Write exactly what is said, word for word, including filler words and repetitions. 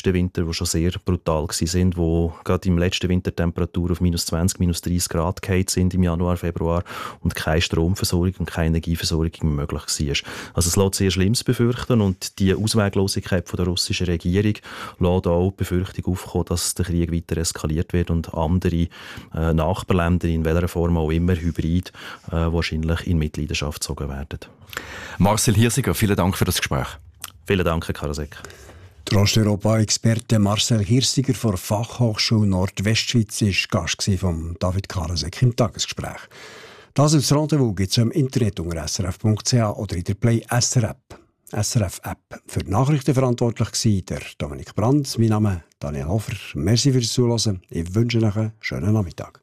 letzten Winter, die schon sehr brutal waren, wo gerade im letzten Winter Temperaturen auf minus zwanzig, minus dreißig Grad gefallen sind im Januar, Februar und keine Stromversorgung und keine Energieversorgung möglich war. Also es lässt sehr Schlimmes befürchten und die Ausweglosigkeit von der russischen Regierung lässt auch die Befürchtung aufkommen, dass der Krieg weiter eskaliert wird und andere äh, Nachbarländer, in welcher Form auch immer, hybrid, äh, wahrscheinlich in Mitleidenschaft gezogen werden. Marcel Hirsiger, vielen Dank für das Gespräch. Vielen Dank, Herr Karasek. Der Osteuropa-Experte Marcel Hirsiger von der Fachhochschule Nordwestschweiz war Gast von David Karasek im Tagesgespräch. Das als Rendezvous gibt es im Internet unter s r f punkt c h oder in der Play S R App. S R F-App. Für die Nachrichten verantwortlich war der Dominik Brandt. Mein Name ist Daniel Hofer. Merci fürs Zuhören. Ich wünsche euch einen schönen Nachmittag.